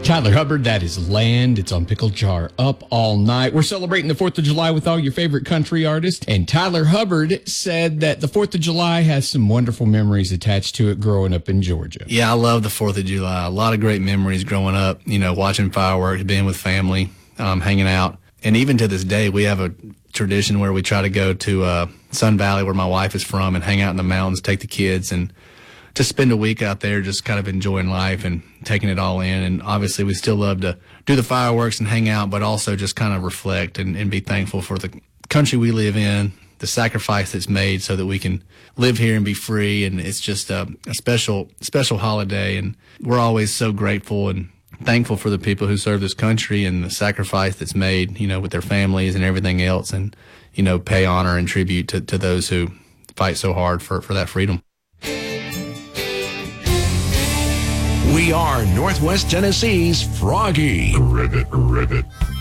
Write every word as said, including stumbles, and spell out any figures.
Tyler Hubbard, that is Land. It's on Pickle Jar Up All Night. We're celebrating the fourth of July with all your favorite country artists. And Tyler Hubbard said that the fourth of July has some wonderful memories attached to it growing up in Georgia. Yeah, I love the fourth of July. A lot of great memories growing up, you know, watching fireworks, being with family, um, hanging out. And even to this day, we have a tradition where we try to go to uh, Sun Valley, where my wife is from, and hang out in the mountains, take the kids, and just spend a week out there just kind of enjoying life and taking it all in. And obviously we still love to do the fireworks and hang out, but also just kind of reflect and, and be thankful for the country we live in, the sacrifice that's made so that we can live here and be free. And it's just a, a special, special holiday. And we're always so grateful and thankful for the people who serve this country and the sacrifice that's made, you know, with their families and everything else. And, you know, pay honor and tribute to, to those who fight so hard for, for that freedom. We are Northwest Tennessee's Froggy. Ribbit, ribbit.